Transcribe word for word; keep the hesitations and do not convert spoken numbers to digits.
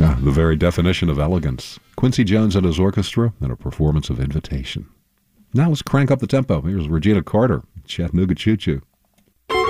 Ah, the very definition of elegance. Quincy Jones and his orchestra in a performance of Invitation. Now let's crank up the tempo. Here's Regina Carter, Chattanooga Choo Choo.